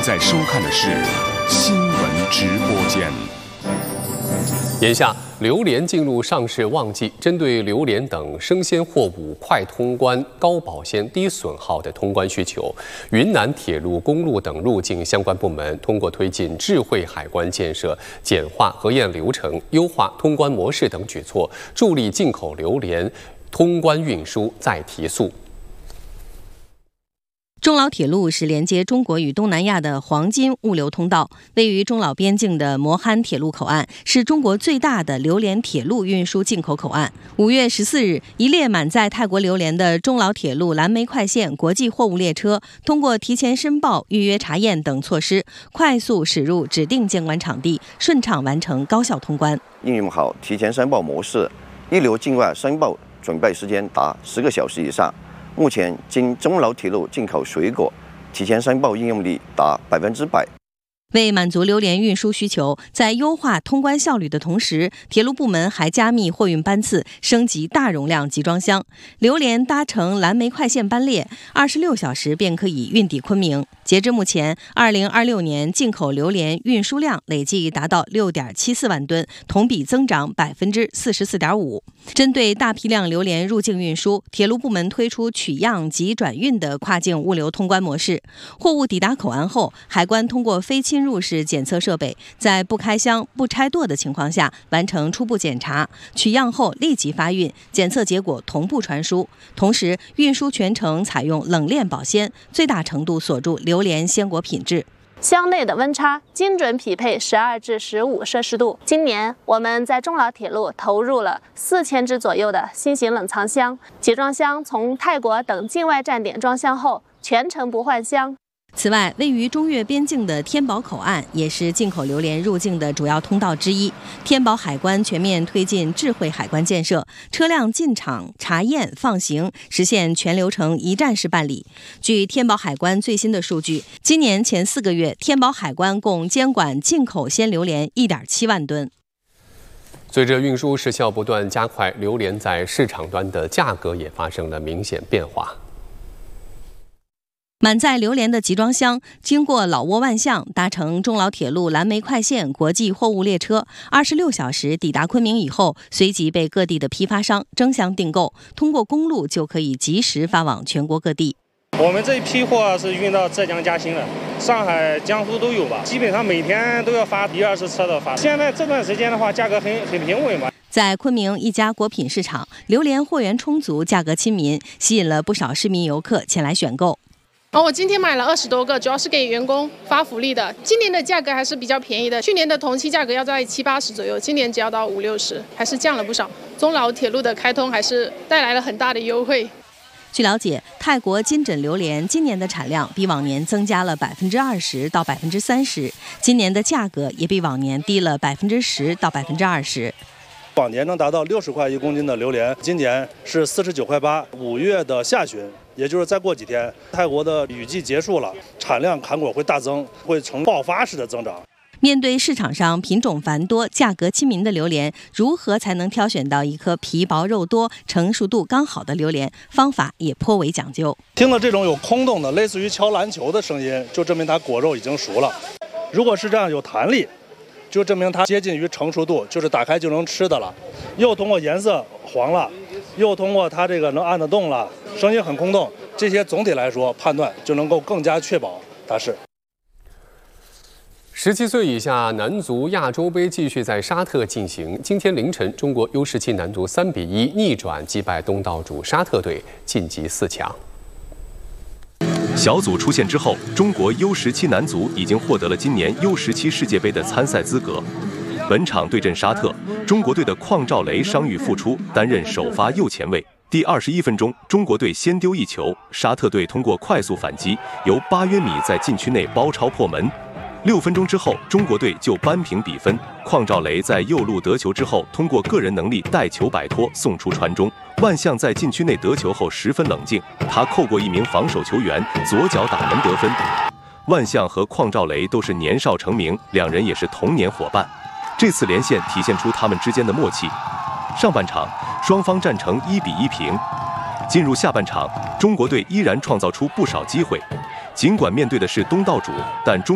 在收看的是新闻直播间。 眼下，榴莲进入上市旺季，针对榴莲等生鲜货物快通关、高保鲜、低损耗的通关需求，云南铁路、公路等入境相关部门通过推进智慧海关建设、简化核验流程、优化通关模式等举措，助力进口榴莲通关运输再提速。 中老铁路是连接中国与东南亚的黄金物流通道，位于中老边境的磨憨铁路口岸是中国最大的榴莲铁路运输进口口岸。5月14日，一列满载泰国榴莲的中老铁路蓝莓快线国际货物列车，通过提前申报、预约查验等措施，快速驶入指定监管场地，顺畅完成高效通关。 应用好提前申报模式，一流境外申报准备时间达10个小时以上。目前，经中老铁路进口水果提前申报应用率达100%。 为满足榴莲运输需求，在优化通关效率的同时，铁路部门还加密货运班次，升级大容量集装箱。榴莲搭乘蓝莓快线班列，26小时便可以运抵昆明。截至目前，2026年进口榴莲运输量累计达到6.74万吨，同比增长44.5%。针对大批量榴莲入境运输，铁路部门推出取样及转运的跨境物流通关模式。货物抵达口岸后，海关通过非侵入式检测设备，在不开箱、不拆垛的情况下完成初步检查，取样后立即发运，检测结果同步传输。同时，运输全程采用冷链保鲜，最大程度锁住榴莲鲜果品质。 箱内的温差精准匹配12至15摄氏度。今年我们在中老铁路投入了4000只左右的新型冷藏箱，集装箱从泰国等境外站点装箱后，全程不换箱。 此外，位于中越边境的天宝口岸也是进口榴莲入境的主要通道之一。天宝海关全面推进智慧海关建设，车辆进场、查验、放行实现全流程一站式办理。据天宝海关最新的数据，今年前4个月，天宝海关共监管进口鲜榴莲1.7万吨。 随着运输时效不断加快，榴莲在市场端的价格也发生了明显变化。 满载榴莲的集装箱经过老挝万象，搭乘中老铁路蓝莓快线国际货物列车，26小时抵达昆明以后，随即被各地的批发商争相订购，通过公路就可以及时发往全国各地。 我们这一批货是运到浙江嘉兴的，上海、江苏都有吧，基本上每天都要发1-20车的发。现在这段时间的话，价格很平稳嘛。 在昆明一家果品市场，榴莲货源充足，价格亲民，吸引了不少市民游客前来选购。 我今天买了20多个，主要是给员工发福利的。今年的价格还是比较便宜的，去年的同期价格要在70-80左右，今年只要到50-60，还是降了不少。中老铁路的开通还是带来了很大的优惠。 据了解，泰国金枕榴莲今年的产量比往年增加了20%到30%，今年的价格也比往年低了10%到20%。 往年能达到60块1公斤的榴莲，今年是49块8。5月的下旬，也就是再过几天，泰国的雨季结束了，产量砍果会大增，会呈爆发式的增长。 面对市场上品种繁多、价格亲民的榴莲，如何才能挑选到一颗皮薄肉多、成熟度刚好的榴莲？方法也颇为讲究。 听了这种有空洞的，类似于敲篮球的声音，就证明它果肉已经熟了。如果是这样有弹力，就证明它接近于成熟度，就是打开就能吃的了。又通过颜色黄了，又通过它这个能按得动了，声音很空洞，这些总体来说判断就能够更加确保它是。 17岁以下男足亚洲杯继续在沙特进行。今天凌晨，中国 U17 男足3-1逆转击败东道主沙特队，晋级4强。 小组出线之后，中国 U17 男足已经获得了今年 U17 世界杯的参赛资格。本场对阵沙特，中国队的邝兆雷伤愈复出，担任首发右前卫。第21分钟，中国队先丢一球，沙特队通过快速反击，由巴约米在禁区内包抄破门。6分钟之后，中国队就扳平比分。邝兆雷在右路得球之后，通过个人能力带球摆脱，送出传中。万象在禁区内得球后十分冷静，他扣过一名防守球员，左脚打门得分。万象和邝兆雷都是年少成名，两人也是童年伙伴。这次连线体现出他们之间的默契。上半场，双方战成1-1平。进入下半场，中国队依然创造出不少机会。尽管面对的是东道主，但中